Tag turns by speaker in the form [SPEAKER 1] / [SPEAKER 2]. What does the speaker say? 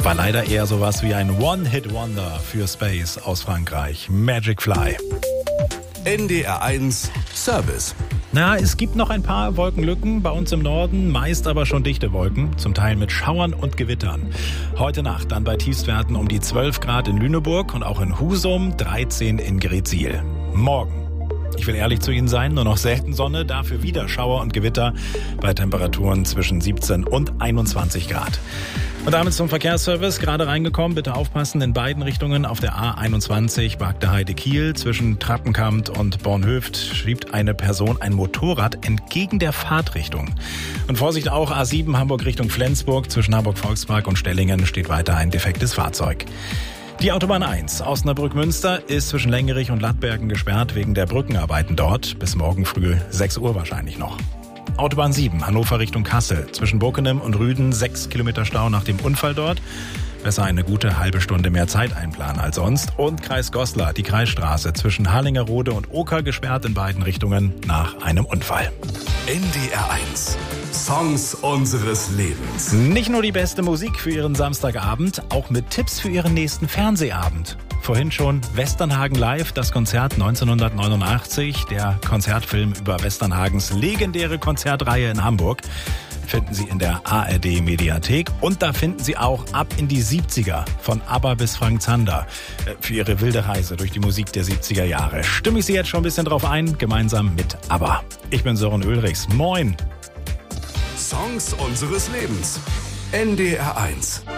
[SPEAKER 1] War leider eher sowas wie ein One-Hit-Wonder für Space aus Frankreich. Magic Fly.
[SPEAKER 2] NDR1 Service.
[SPEAKER 1] Na, es gibt noch ein paar Wolkenlücken bei uns im Norden, meist aber schon dichte Wolken, zum Teil mit Schauern und Gewittern. Heute Nacht dann bei Tiefstwerten um die 12 Grad in Lüneburg und auch in Husum, 13 in Greetsiel. Morgen. Ich will ehrlich zu Ihnen sein, nur noch selten Sonne, dafür wieder Schauer und Gewitter bei Temperaturen zwischen 17 und 21 Grad. Und damit zum Verkehrsservice, gerade reingekommen, bitte aufpassen, in beiden Richtungen auf der A21 Bagde-Heide-Kiel zwischen Trappenkamp und Bornhöft schiebt eine Person ein Motorrad entgegen der Fahrtrichtung. Und Vorsicht auch, A7 Hamburg Richtung Flensburg zwischen Hamburg-Volkspark und Stellingen steht weiter ein defektes Fahrzeug. Die Autobahn 1 Osnabrück-Münster ist zwischen Längerich und Lattbergen gesperrt wegen der Brückenarbeiten dort. Bis morgen früh 6 Uhr wahrscheinlich noch. Autobahn 7 Hannover Richtung Kassel. Zwischen Bockenem und Rüden 6 Kilometer Stau nach dem Unfall dort. Besser eine gute halbe Stunde mehr Zeit einplanen als sonst. Und Kreis Goslar, die Kreisstraße zwischen Harlingerode und Oker gesperrt in beiden Richtungen nach einem Unfall.
[SPEAKER 2] NDR1 Songs unseres Lebens.
[SPEAKER 1] Nicht nur die beste Musik für Ihren Samstagabend, auch mit Tipps für Ihren nächsten Fernsehabend. Vorhin schon Westernhagen Live, das Konzert 1989, der Konzertfilm über Westernhagens legendäre Konzertreihe in Hamburg. Finden Sie in der ARD Mediathek und da finden Sie auch Ab in die 70er von ABBA bis Frank Zander für Ihre wilde Reise durch die Musik der 70er Jahre. Stimme ich Sie jetzt schon ein bisschen drauf ein, gemeinsam mit ABBA. Ich bin Sören Ulrichs. Moin!
[SPEAKER 2] Songs unseres Lebens. NDR1.